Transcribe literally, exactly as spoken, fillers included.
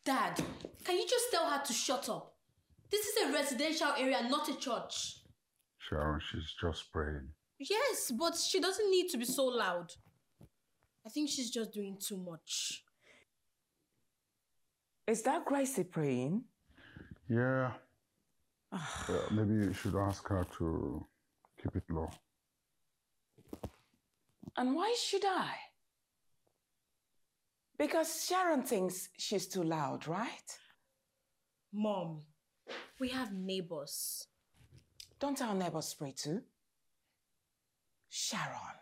Dad, can you just tell her to shut up? This is a residential area, not a church. Sharon, she's just praying. Yes, but she doesn't need to be so loud. I think she's just doing too much. Is that Gracie praying? Yeah. uh, maybe you should ask her to keep it low. And why should I? Because Sharon thinks she's too loud, right? Mom, we have neighbors. Don't our neighbors pray too? Sharon.